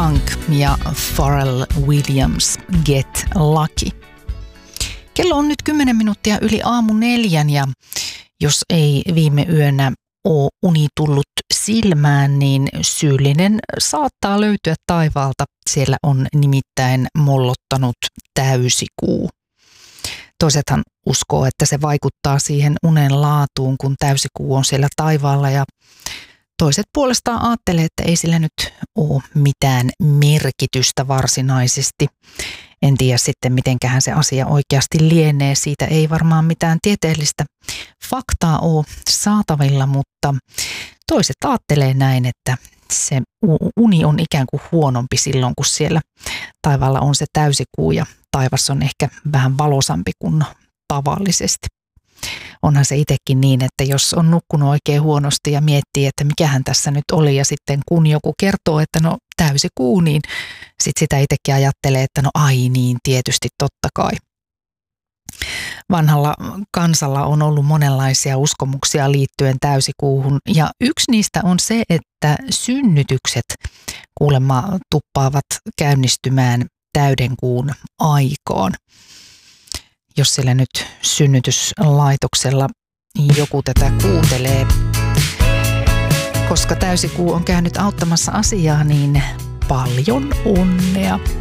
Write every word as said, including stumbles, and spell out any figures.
Punk ja Pharrell Williams, Get Lucky. Kello on nyt kymmenen minuuttia yli aamu neljän ja jos ei viime yönä ole uni tullut silmään, niin syyllinen saattaa löytyä taivaalta. Siellä on nimittäin mollottanut täysikuu. Toisethan uskoo, että se vaikuttaa siihen unen laatuun, kun täysikuu on siellä taivaalla, ja toiset puolestaan ajattelee, että ei sillä nyt ole mitään merkitystä varsinaisesti. En tiedä sitten, mitenköhän se asia oikeasti lienee. Siitä ei varmaan mitään tieteellistä faktaa ole saatavilla, mutta toiset ajattelee näin, että se uni on ikään kuin huonompi silloin, kun siellä taivaalla on se täysikuu ja taivas on ehkä vähän valosampi kuin tavallisesti. Onhan se itsekin niin, että jos on nukkunut oikein huonosti ja miettii, että mikähän tässä nyt oli, ja sitten kun joku kertoo, että no täysikuu, niin sitten sitä itsekin ajattelee, että no ai niin, tietysti totta kai. Vanhalla kansalla on ollut monenlaisia uskomuksia liittyen täysikuuhun, ja yksi niistä on se, että synnytykset kuulemma tuppaavat käynnistymään täydenkuun aikaan. Jos siellä nyt synnytyslaitoksella joku tätä kuuntelee, koska täysikuu on käynyt auttamassa asiaa, niin paljon onnea!